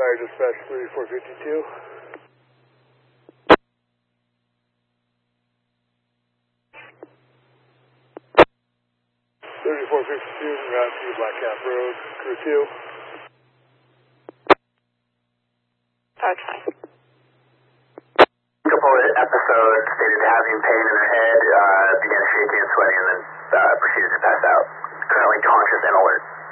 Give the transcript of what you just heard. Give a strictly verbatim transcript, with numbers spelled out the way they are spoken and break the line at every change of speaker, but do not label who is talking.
Fire dispatch thirty-four fifty-two. thirty-four fifty-two, route to Black Cap Road, crew two.
Okay.
Couple of episodes stated having pain in their head, uh, began shaking and sweating, and then uh, proceeded to pass out. Currently conscious and alert.